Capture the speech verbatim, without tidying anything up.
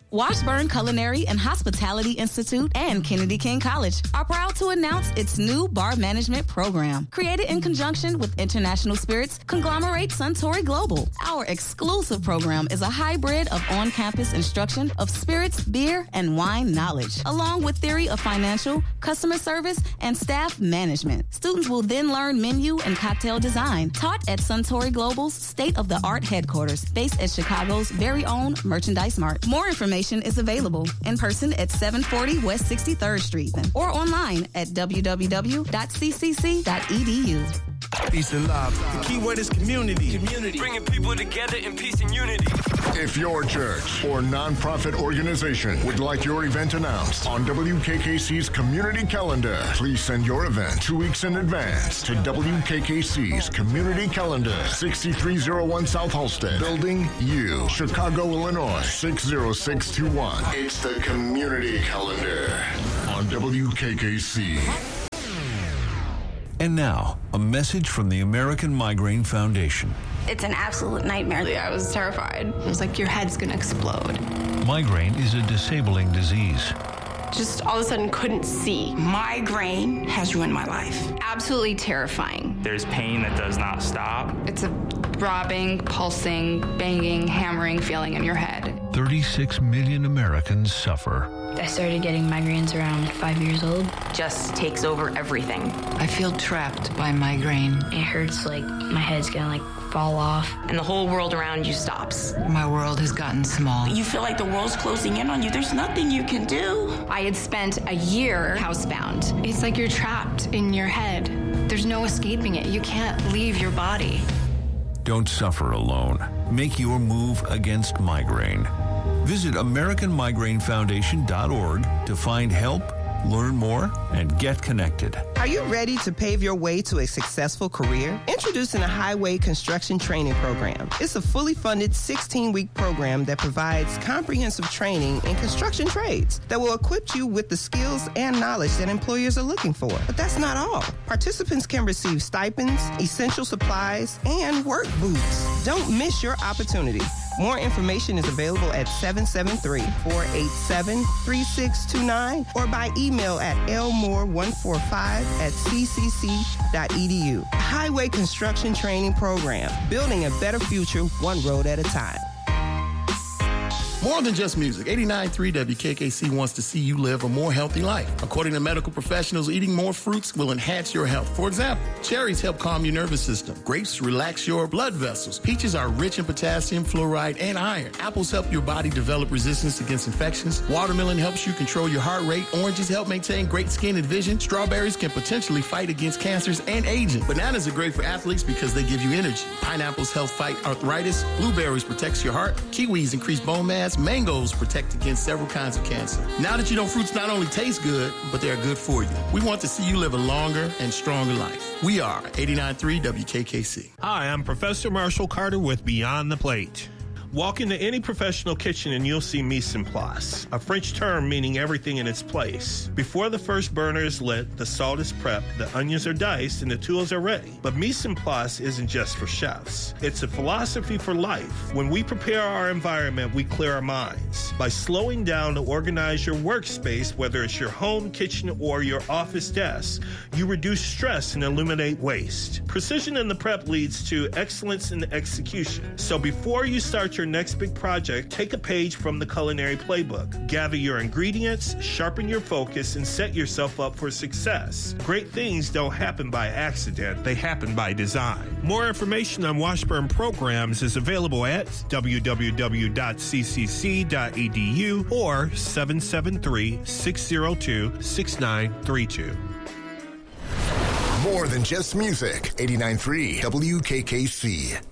Washburn Culinary and Hospitality Institute and Kennedy King College are proud to announce its new bar management program. Created in conjunction with International Spirits conglomerate Suntory Global. Our exclusive program is a hybrid of on-campus instruction of spirits, beer, and wine knowledge, along with theory of financial, customer service, and staff management. Students will then learn menu and cocktail design, taught at Suntory Global's state-of-the-art headquarters, based at Chicago's very own Merchandise Mart. More information is available in person at seven forty West sixty-third Street or online at w w w dot c c c dot e d u. Peace and love. The key word is community. Community. Bringing people together in peace and unity. If your church or nonprofit organization would like your event announced on W K K C's community calendar, please send your event two weeks in advance to W K K C's community calendar, sixty-three oh one South Halsted, Building U, Chicago, Illinois, six oh six two one. It's the community calendar on W K K C. And now, a message from the American Migraine Foundation. It's an absolute nightmare. I was terrified. It was like your head's going to explode. Migraine is a disabling disease. Just all of a sudden couldn't see. Migraine has ruined my life. Absolutely terrifying. There's pain that does not stop. It's a throbbing, pulsing, banging, hammering feeling in your head. thirty-six million Americans suffer. I started getting migraines around five years old. Just takes over everything. I feel trapped by migraine. It hurts like my head's gonna like fall off. And the whole world around you stops. My world has gotten small. You feel like the world's closing in on you. There's nothing you can do. I had spent a year housebound. It's like you're trapped in your head. There's no escaping it. You can't leave your body. Don't suffer alone. Make your move against migraine. Visit American Migraine Foundation dot org to find help, learn more, and get connected. Are you ready to pave your way to a successful career? Introducing the Highway Construction Training Program. It's a fully funded sixteen-week program that provides comprehensive training in construction trades that will equip you with the skills and knowledge that employers are looking for. But that's not all. Participants can receive stipends, essential supplies, and work boots. Don't miss your opportunity. More information is available at seven seven three, four eight seven, three six two nine or by email at elmore one four five at c c c dot e d u. Highway Construction Training Program, building a better future one road at a time. More than just music, eighty-nine point three W K K C wants to see you live a more healthy life. According to medical professionals, eating more fruits will enhance your health. For example, cherries help calm your nervous system. Grapes relax your blood vessels. Peaches are rich in potassium, fluoride, and iron. Apples help your body develop resistance against infections. Watermelon helps you control your heart rate. Oranges help maintain great skin and vision. Strawberries can potentially fight against cancers and aging. Bananas are great for athletes because they give you energy. Pineapples help fight arthritis. Blueberries protects your heart. Kiwis increase bone mass. Mangoes protect against several kinds of cancer. Now that you know fruits not only taste good, but they are good for you. We want to see you live a longer and stronger life. We are eighty-nine point three W K K C. Hi, I'm Professor Marshall Carter with Beyond the Plate. Walk into any professional kitchen and you'll see mise en place, a French term meaning everything in its place. Before the first burner is lit, the salt is prepped, the onions are diced, and the tools are ready. But mise en place isn't just for chefs. It's a philosophy for life. When we prepare our environment, we clear our minds. By slowing down to organize your workspace, whether it's your home, kitchen, or your office desk, you reduce stress and eliminate waste. Precision in the prep leads to excellence in the execution. So before you start your your next big project, take a page from the culinary playbook. Gather your ingredients, sharpen your focus, and set yourself up for success. Great things don't happen by accident. They happen by design. More information on Washburn programs is available at w w w dot c c c dot e d u or seven seven three, six zero two, six nine three two. More than just music. eighty-nine point three W K K C.